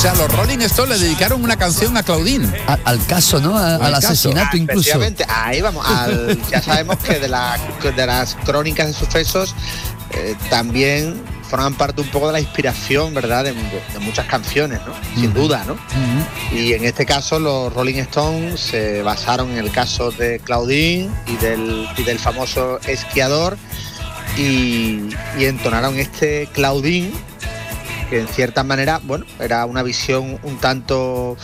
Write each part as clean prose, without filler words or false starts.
sea, los Rolling Stones le dedicaron una canción a Claudine. Al caso, ¿no? Al asesinato incluso. Efectivamente, ahí vamos. Ya sabemos que de las crónicas de sucesos también forman parte un poco de la inspiración, ¿verdad? De muchas canciones, ¿no? Sin duda, ¿no? Y en este caso los Rolling Stones se basaron en el caso de Claudine y del famoso esquiador y entonaron este Claudine, que en cierta manera, bueno, era una visión un tanto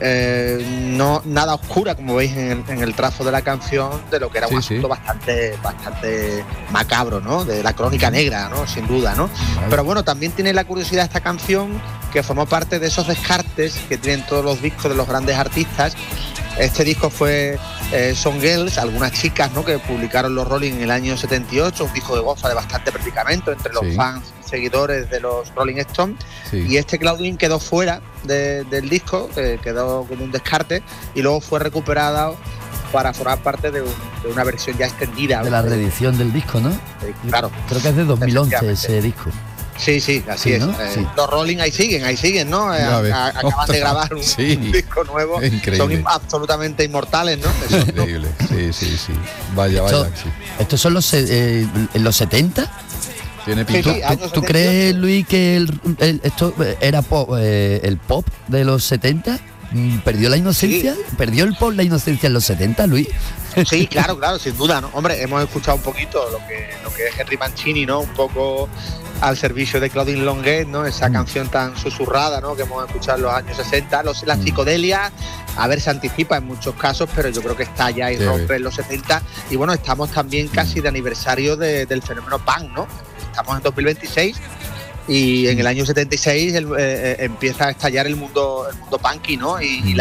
no nada oscura, como veis en el trazo de la canción, de lo que era un asunto bastante macabro, ¿no? De la crónica negra, ¿no? Sin duda, ¿no? Vale. Pero bueno, también tiene la curiosidad esta canción, que formó parte de esos descartes que tienen todos los discos de los grandes artistas. Este disco fue Some Girls, algunas chicas, ¿no?, que publicaron los Rolling en el año 78, un disco de goza de bastante predicamento entre los fans y seguidores de los Rolling Stones. Y este Claudine quedó fuera del disco, quedó como un descarte, y luego fue recuperado para formar parte de una versión ya extendida. De la reedición del disco, ¿no? Claro. Creo que es de 2011 ese disco. Sí, así es, ¿no? Los Rolling ahí siguen, ¿no? Acaban de grabar un disco nuevo. Increíble. Son absolutamente inmortales, ¿no? Increíble, sí. Vaya. ¿Estos son en los 70? ¿Tiene pinta? ¿Tú crees, Luis, que esto era el pop de los 70? ¿Perdió la inocencia? ¿Perdió el pop la inocencia en los 70, Luis? Sí, claro, sin duda, ¿no? Hombre, hemos escuchado un poquito lo que es Henry Mancini, ¿no? Un poco al servicio de Claudine Longuet, ¿no? Esa canción tan susurrada, ¿no?, que hemos escuchado en los años 60. La psicodelia, a ver, se anticipa en muchos casos, pero yo creo que está ya y rompe en los 70. Y bueno, estamos también casi de aniversario del fenómeno punk, ¿no? Estamos en 2026 y en el año 76 empieza a estallar el mundo punky, ¿no?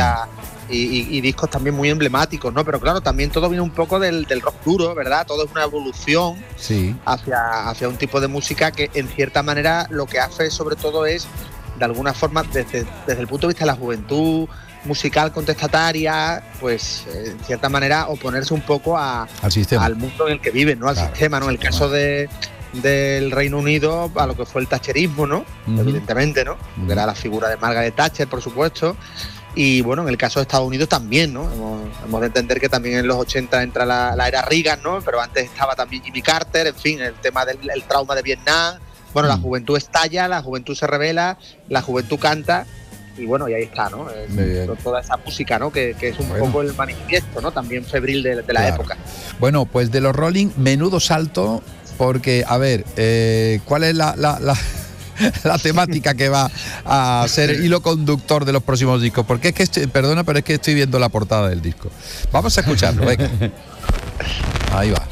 Y discos también muy emblemáticos, ¿no? Pero claro, también todo viene un poco del rock duro, ¿verdad? Todo es una evolución hacia un tipo de música que en cierta manera lo que hace sobre todo es, de alguna forma, desde el punto de vista de la juventud musical contestataria, pues en cierta manera oponerse un poco al mundo en el que viven, ¿no? Al sistema, ¿no? En el caso del Reino Unido, a lo que fue el thatcherismo, ¿no? Evidentemente, ¿no? Que era la figura de Margaret Thatcher, por supuesto. Y bueno, en el caso de Estados Unidos también, ¿no? Hemos de entender que también en los 80 entra la era Reagan, ¿no? Pero antes estaba también Jimmy Carter, en fin, el tema del trauma de Vietnam. Bueno, la juventud estalla, la juventud se revela, la juventud canta, y bueno, y ahí está, ¿no? Toda esa música, ¿no? Que es un poco el manifiesto, ¿no? También febril de la época. Bueno, pues de los Rolling, menudo salto, porque, a ver, ¿cuál es la temática que va a ser hilo conductor de los próximos discos? Porque es que, perdona, pero es que estoy viendo la portada del disco. Vamos a escucharlo, venga. Ahí va.